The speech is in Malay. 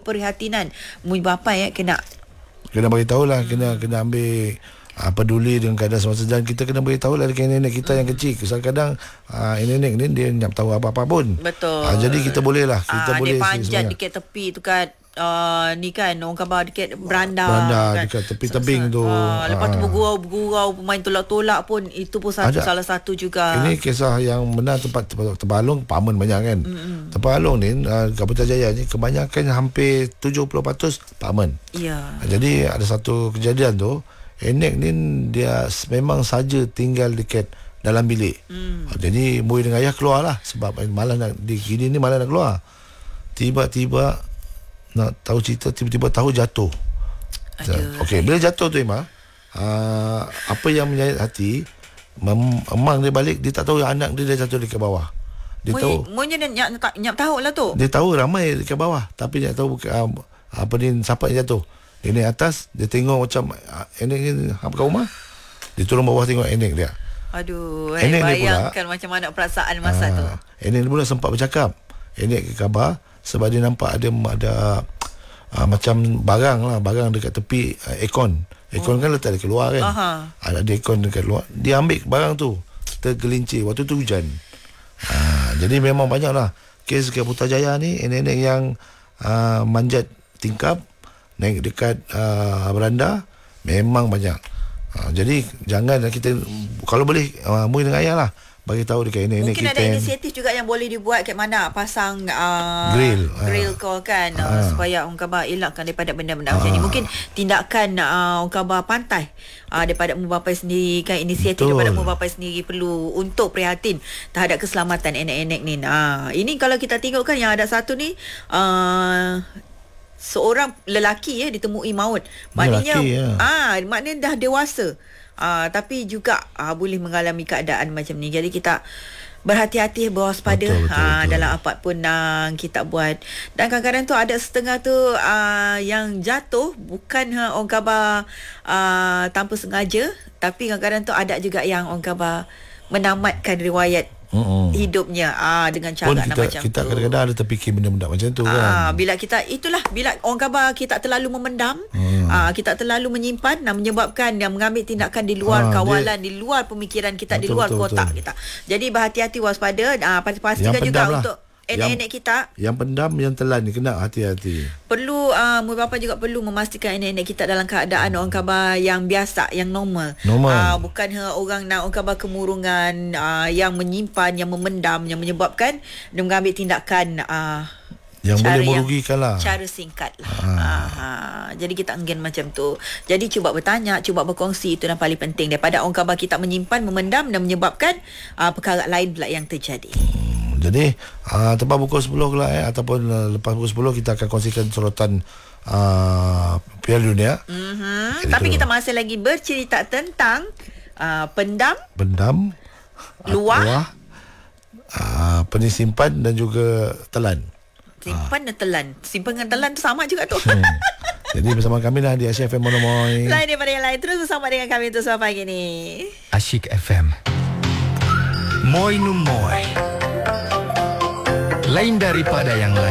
keprihatinan mu bapa kena bagi tahu lah, kena ambil peduli dengan keadaan semasa, dan kita kena beritahu lah dekat nenek kita yang kecil. Kadang nenek ni dia tak tahu apa-apa pun. Betul. Jadi kita boleh lah, kita boleh dia panjat dekat tepi tu kan. Ni kan orang khabar dekat beranda kan? Dekat tepi tebing tu. Lepas tu bergurau pemain tolak-tolak pun, itu pun salah satu juga. Ini kisah yang benar. Tempat Tebalong paman banyak kan. Tebalong ni Putrajaya ni kebanyakan hampir 70% paman. Ya. Jadi ada satu kejadian tu, Enek ni dia memang saja tinggal dekat dalam bilik. Jadi Muhyiddin dengan ayah keluar lah, sebab malas nak ni malas nak keluar. Tiba-tiba nak tahu cerita, tiba-tiba tahu jatuh. Okey, bila jatuh tu Imah, apa yang menyayat hati, emang dia balik, dia tak tahu anak dia jatuh dekat bawah. Dia tahu. Monya nyap tahu lah tu. Dia tahu ramai dekat bawah, tapi dia tak tahu apa ni, siapa yang jatuh. Enek atas, dia tengok macam Enek ni kat rumah. Dia turun bawah tengok Enek dia. Aduh, bayangkan macam mana perasaan masa tu. Enek ni pula sempat bercakap. Enek ke khabar sebab dia nampak ada macam barang dekat tepi aircon. Aircon kan letak dekat luar kan. Ada aircon dekat luar. Dia ambil barang tu, tergelincir. Waktu tu hujan. Jadi memang banyak lah kes dekat Putrajaya ni, enek-enek yang manjat tingkap, naik dekat beranda, memang banyak. Jadi jangan kita, kalau boleh Muhyiddin dengan ayah lah bagi tahu dekat ini mungkin kita ada inisiatif juga yang boleh dibuat kat mana pasang grill kau kan, supaya orang khabar elakkan daripada benda-benda macam ni. Mungkin tindakan orang khabar pantai daripada mu bapa sendiri kan, inisiatif daripada mu bapa sendiri perlu untuk prihatin terhadap keselamatan enek-enek ni. Ini kalau kita tengok kan, yang ada satu ni seorang lelaki ditemui maut. Maknanya maknanya dah dewasa. Tapi juga boleh mengalami keadaan macam ni. Jadi kita berhati-hati, berwaspada betul. Dalam apa pun kita buat. Dan kadang-kadang tu ada setengah tu yang jatuh bukan orang khabar tanpa sengaja, tapi kadang-kadang tu ada juga yang orang khabar menamatkan riwayat hidupnya dengan cara macam tu. Kita kadang-kadang ada terfikir benda-benda macam tu kan. Bila orang khabar kita terlalu memendam, kita terlalu menyimpan dan menyebabkan yang mengambil tindakan di luar kawalan, di luar pemikiran kita, di luar kotak kita. Jadi berhati-hati, waspada, pastikan juga untuk enek-enek kita. Yang pendam, yang telan ni kena hati-hati. Perlu mu bapa juga perlu memastikan enek-enek kita dalam keadaan orang khabar yang biasa, yang normal. Bukan orang nak orang khabar kemurungan, yang menyimpan, yang memendam, yang menyebabkan dia mengambil tindakan yang boleh merugikan lah, cara singkat lah. Jadi kita enggan macam tu. Jadi cuba bertanya, cuba berkongsi, itu yang paling penting daripada orang khabar kita menyimpan, memendam dan menyebabkan perkara lain pula yang terjadi. Jadi tepat pukul 10 lah ataupun lepas pukul 10 kita akan kongsikan sorotan Piala Dunia. Tapi kita masih lagi bercerita tentang pendam, luah, penyisimpan dan juga telan. Simpan dan telan. Simpan dengan telan tu sama juga tu. Jadi bersama kami lah di Asyik FM Monomoy. Lain daripada yang lain, terus bersama dengan kami untuk selama pagi ni. Asyik FM Moy nu Moy, lain daripada yang lain.